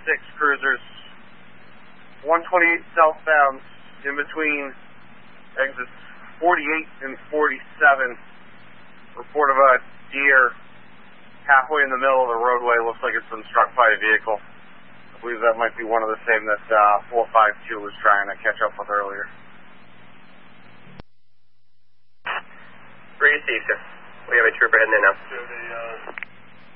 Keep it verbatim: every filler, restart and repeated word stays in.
six cruisers. one twenty-eight southbound in between exits forty-eight and forty-seven. Report of a deer halfway in the middle of the roadway. Looks like it's been struck by a vehicle. I believe that might be one of the same that uh, four five two was trying to catch up with earlier. Received, sir. We have a trooper heading in now.